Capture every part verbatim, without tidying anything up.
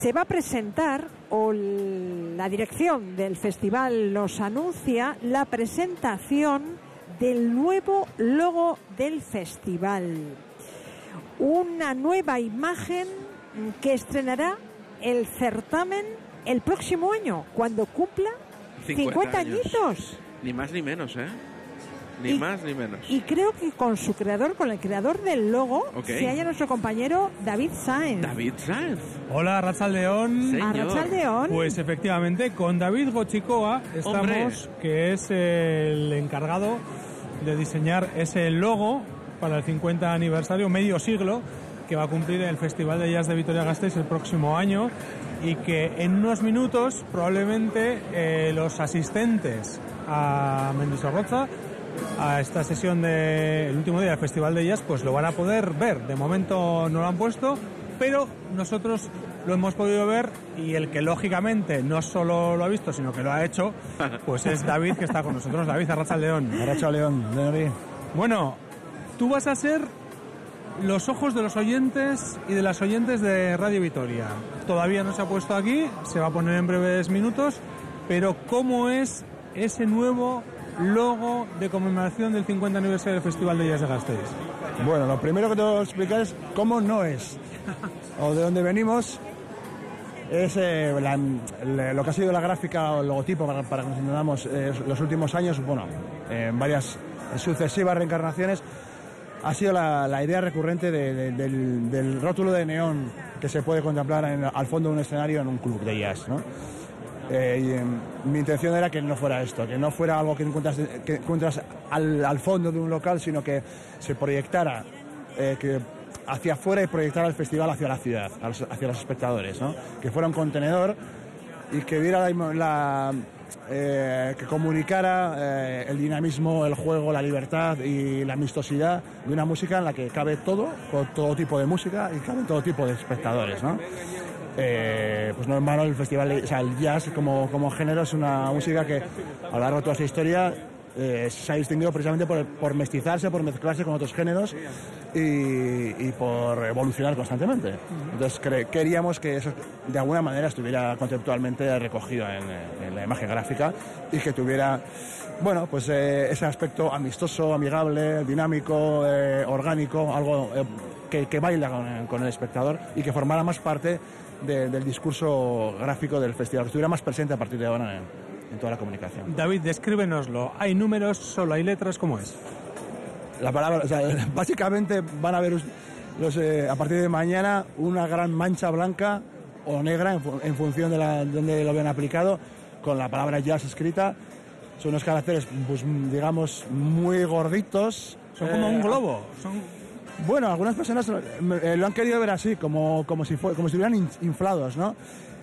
Se va a presentar, o la dirección del festival nos anuncia, la presentación del nuevo logo del festival. Una nueva imagen que estrenará el certamen el próximo año, cuando cumpla cincuenta añitos. Ni más ni menos, ¿eh? Ni y, más ni menos. Y creo que con su creador, con el creador del logo, okay. se halla nuestro compañero David Sáenz. David Sáenz. Hola, Arratsaldeon. Arratsaldeon. Pues efectivamente, con David Gochikoa estamos, Hombre. que es el encargado de diseñar ese logo para el cincuenta aniversario, medio siglo, que va a cumplir el Festival de Jazz de Vitoria-Gasteiz el próximo año, y que en unos minutos probablemente eh, los asistentes a Mendizorroza, a esta sesión del último día del Festival de Jazz, pues lo van a poder ver. De momento no lo han puesto, pero nosotros lo hemos podido ver, y el que lógicamente no solo lo ha visto, sino que lo ha hecho, pues es David, que está con nosotros. David, Arratsaldeon. Arratsaldeon, David. Bueno, tú vas a ser los ojos de los oyentes y de las oyentes de Radio Vitoria. Todavía no se ha puesto aquí, se va a poner en breves minutos, pero ¿cómo es ese nuevo logo de conmemoración del cincuenta aniversario del Festival de Jazz de Gasteiz? Bueno, lo primero que tengo que explicar es cómo no es, o de dónde venimos. Es eh, la, la, lo que ha sido la gráfica o el logotipo, para, para que nos entendamos, eh, los últimos años, bueno, en varias sucesivas reencarnaciones, ha sido la, la idea recurrente de, de, del, del rótulo de neón que se puede contemplar en, al fondo de un escenario en un club de jazz, ¿no? Eh, y, eh, mi intención era que no fuera esto, que no fuera algo que encuentras, que encuentras al, al fondo de un local, sino que se proyectara eh, que hacia afuera y proyectara el festival hacia la ciudad, hacia los espectadores, ¿no? Que fuera un contenedor y que diera la, la eh, que comunicara eh, el dinamismo, el juego, la libertad y la amistosidad de una música en la que cabe todo, todo tipo de música, y cabe todo tipo de espectadores, ¿no? Eh, pues no en vano el festival, o sea, el jazz como, como género es una música que a lo largo de toda su historia eh, se ha distinguido precisamente por, por mestizarse, por mezclarse con otros géneros y, y por evolucionar constantemente. Entonces cre- queríamos que eso de alguna manera estuviera conceptualmente recogido en, en la imagen gráfica, y que tuviera, bueno, pues eh, ese aspecto amistoso, amigable, dinámico, eh, orgánico, algo eh, que, que baila con, con el espectador, y que formara más parte De, del discurso gráfico del festival, que estuviera más presente a partir de ahora en, en toda la comunicación. David, descríbenoslo. ¿Hay números, solo hay letras? ¿Cómo es? La palabra, o sea, básicamente van a ver los, eh, a partir de mañana una gran mancha blanca o negra en, en función de la, donde lo vean aplicado, con la palabra jazz escrita. Son unos caracteres, pues digamos, muy gorditos. Son como eh, un globo. Son... Bueno, algunas personas eh, lo han querido ver así, como, como, si, fue, como si estuvieran inflados, ¿no?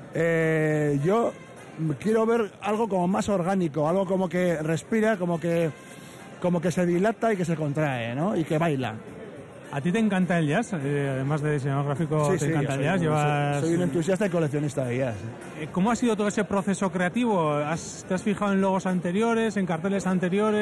Eh, yo quiero ver algo como más orgánico, algo como que respira, como que, como que se dilata y que se contrae, ¿no? Y que baila. ¿A ti te encanta el jazz? Eh, además de diseñador gráfico, sí, ¿te sí, encanta el soy, jazz? Llevas... soy, soy un entusiasta y coleccionista de jazz. ¿Cómo ha sido todo ese proceso creativo? ¿Has, ¿Te has fijado en logos anteriores, en carteles anteriores?